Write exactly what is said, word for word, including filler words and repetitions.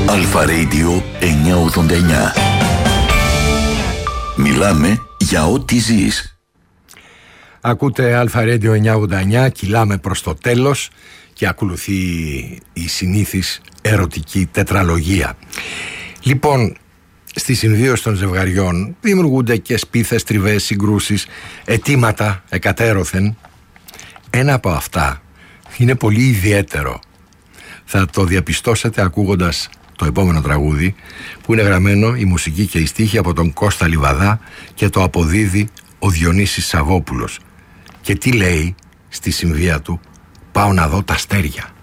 Αλφα Radio εννιακόσια ογδόντα εννιά. Μιλάμε για ό,τι ζεις. Ακούτε Αλφα Radio εννιακόσια ογδόντα εννιά, κυλάμε προς το τέλος και ακολουθεί η συνήθις ερωτική τετραλογία. Λοιπόν, στη συμβίωση των ζευγαριών δημιουργούνται και σπίθες, τριβές, συγκρούσεις, αιτήματα εκατέρωθεν. Ένα από αυτά είναι πολύ ιδιαίτερο. Θα το διαπιστώσετε ακούγοντας το επόμενο τραγούδι, που είναι γραμμένο η μουσική και η στίχη από τον Κώστα Λιβαδά και το αποδίδει ο Διονύσης Σαββόπουλος. Και τι λέει στη συμβία του? Πάω να δω τα αστέρια.